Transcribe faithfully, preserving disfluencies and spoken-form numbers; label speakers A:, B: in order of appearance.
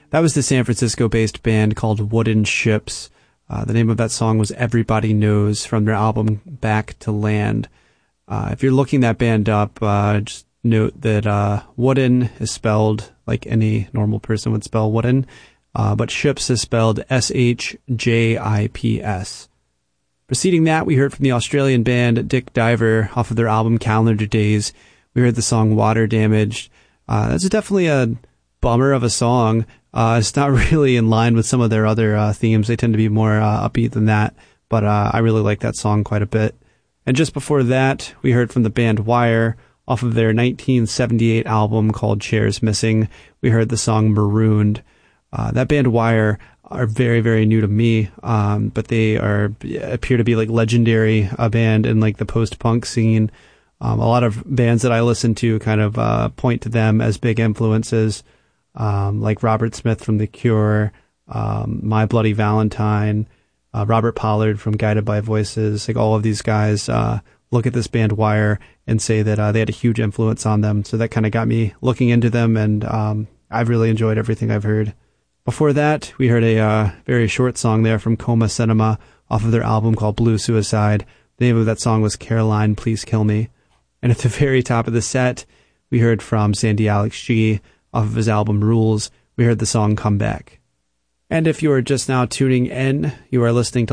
A: That was the San Francisco-based band called Wooden Ships. Uh, the name of that song was Everybody Knows from their album Back to Land. Uh, if you're looking that band up, uh, just note that uh, Wooden is spelled like any normal person would spell wooden, uh, but Ships is spelled S H J I P S. Preceding that, we heard from the Australian band Dick Diver off of their album Calendar Days. We heard the song Water Damaged. Uh, that's definitely a bummer of a song. Uh, it's not really in line with some of their other uh, themes. They tend to be more uh, upbeat than that, but uh, I really like that song quite a bit. And just before that, we heard from the band Wire off of their nineteen seventy-eight album called Chairs Missing. We heard the song Marooned. Uh, that band Wire are very, very new to me, um, but they are appear to be like legendary a band in like the post-punk scene. Um, a lot of bands that I listen to kind of uh, point to them as big influences, um, like Robert Smith from The Cure, um, My Bloody Valentine, uh, Robert Pollard from Guided by Voices. Like all of these guys uh, look at this band Wire and say that uh, they had a huge influence on them. So that kind of got me looking into them, and um, I've really enjoyed everything I've heard. Before that, we heard a uh, very short song there from Coma Cinema off of their album called Blue Suicide. The name of that song was Caroline, Please Kill Me. And at the very top of the set, we heard from Sandy Alex G off of his album Rules. We heard the song Come Back. And if you are just now tuning in, you are listening to